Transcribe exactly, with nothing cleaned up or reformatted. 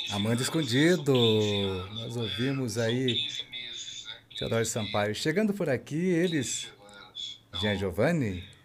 Amanda Escondido. Nós ouvimos aí Teodoro Sampaio. Chegando por aqui, eles, Jean Giovanni.